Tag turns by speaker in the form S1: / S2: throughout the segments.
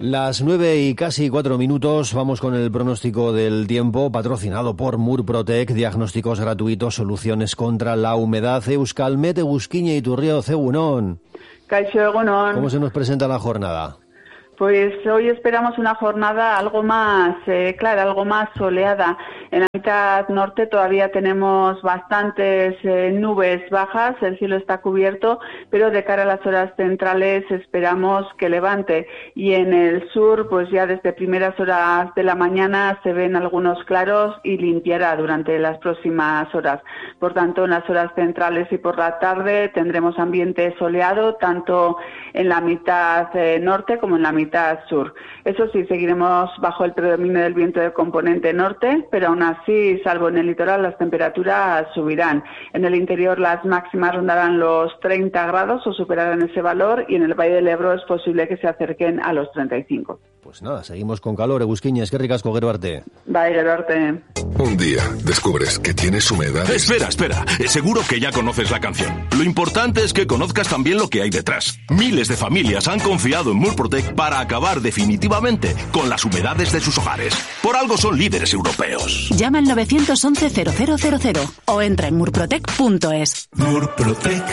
S1: Las 9 y casi 4 minutos, vamos con el pronóstico del tiempo, patrocinado por Murprotec, diagnósticos gratuitos, soluciones contra la humedad. Euskalmet, Egusquiña y Turrioz, Egunon.
S2: Kaixo, Egunon.
S1: ¿Cómo se nos presenta la jornada?
S2: Pues hoy esperamos una jornada algo más clara, algo más soleada. En la mitad norte todavía tenemos bastantes nubes bajas, el cielo está cubierto, pero de cara a las horas centrales esperamos que levante. Y en el sur, pues ya desde primeras horas de la mañana se ven algunos claros y limpiará durante las próximas horas. Por tanto, en las horas centrales y por la tarde tendremos ambiente soleado, tanto en la mitad norte como en la mitad sur. Eso sí, seguiremos bajo el predominio del viento del componente norte, pero aún así, salvo en el litoral, las temperaturas subirán. En el interior las máximas rondarán los 30 grados o superarán ese valor, y en el Valle del Ebro es posible que se acerquen a los 35.
S1: Pues nada, seguimos con calor, Egusquiña, es que ricasco, Gero arte.
S2: Bye, Gero arte.
S3: Un día descubres que tienes humedad.
S4: Espera, seguro que ya conoces la canción. Lo importante es que conozcas también lo que hay detrás. Miles de familias han confiado en Murprotec para acabar definitivamente con las humedades de sus hogares. Por algo son líderes europeos.
S5: Llama al 911-0000 o entra en murprotec.es.
S4: Murprotec.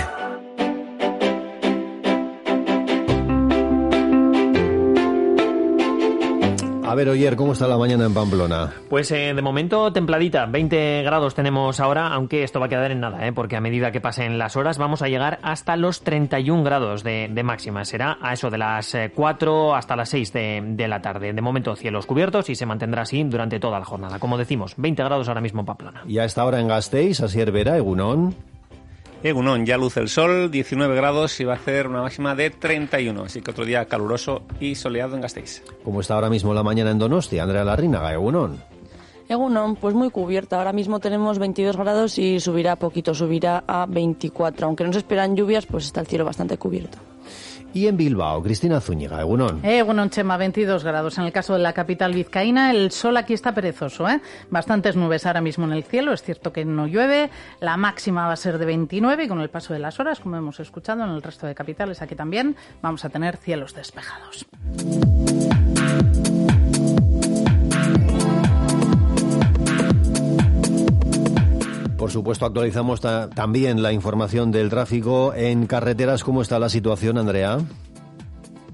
S1: A ver, Oyer, ¿cómo está la mañana en Pamplona?
S6: Pues de momento templadita, 20 grados tenemos ahora, aunque esto va a quedar en nada, porque a medida que pasen las horas vamos a llegar hasta los 31 grados de máxima. Será a eso de las 4 hasta las 6 de la tarde. De momento cielos cubiertos y se mantendrá así durante toda la jornada. Como decimos, 20 grados ahora mismo en Pamplona.
S1: Y a esta hora en Gasteiz, Asier Vera, Egunon.
S7: Egunon, ya luce el sol, 19 grados y va a hacer una máxima de 31, así que otro día caluroso y soleado en Gasteiz.
S1: ¿Cómo está ahora mismo la mañana en Donostia? Andrea Larrínaga, Egunon.
S8: Egunon, pues muy cubierta. Ahora mismo tenemos 22 grados y subirá poquito, subirá a 24. Aunque no se esperan lluvias, pues está el cielo bastante cubierto.
S1: Y en Bilbao, Cristina Zúñiga, Egunon.
S9: Egunon, Chema, 22 grados. En el caso de la capital vizcaína, el sol aquí está perezoso, Bastantes nubes ahora mismo en el cielo, es cierto que no llueve. La máxima va a ser de 29 y con el paso de las horas, como hemos escuchado en el resto de capitales, aquí también vamos a tener cielos despejados.
S1: Por supuesto, actualizamos también la información del tráfico en carreteras. ¿Cómo está la situación, Andrea?